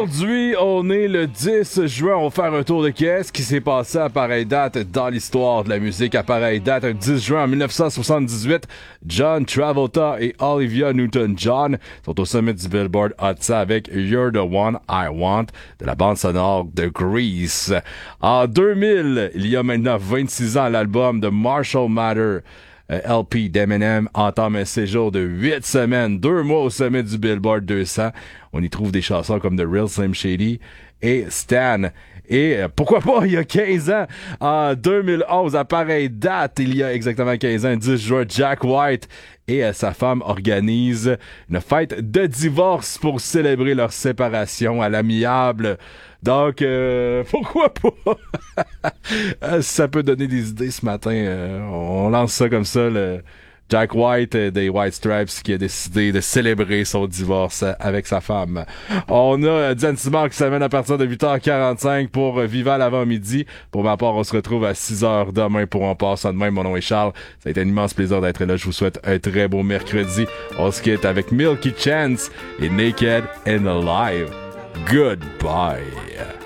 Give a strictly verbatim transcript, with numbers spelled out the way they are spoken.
Aujourd'hui, on est le dix juin. On va faire un tour de qu'est-ce qui s'est passé à pareille date dans l'histoire de la musique. À pareille date, un dix juin en dix-neuf cent soixante-dix-huit, John Travolta et Olivia Newton-John sont au sommet du Billboard Hot cent avec You're the One I Want de la bande sonore de Grease. En deux mille, il y a maintenant vingt-six ans, l'album de Marshall Mathers L P d'Eminem entame un séjour de huit semaines, deux mois au sommet du Billboard deux cents. On y trouve des chansons comme The Real Slim Shady et Stan. Et euh, pourquoi pas, il y a quinze ans, en deux mille onze, à pareille date, il y a exactement quinze ans, dix juin, Jack White et euh, sa femme organisent une fête de divorce pour célébrer leur séparation à l'amiable. Donc, euh, pourquoi pas? Ça peut donner des idées ce matin. Euh, on lance ça comme ça, le Jack White euh, des White Stripes qui a décidé de célébrer son divorce euh, avec sa femme. On a euh, Diane Simard qui s'amène à partir de huit heures quarante-cinq pour euh, Viva l'avant-midi. Pour ma part, on se retrouve à six heures demain pour On passe en demain. Mon nom est Charles. Ça a été un immense plaisir d'être là. Je vous souhaite un très beau mercredi. On se quitte avec Milky Chance et Naked and Alive. Goodbye.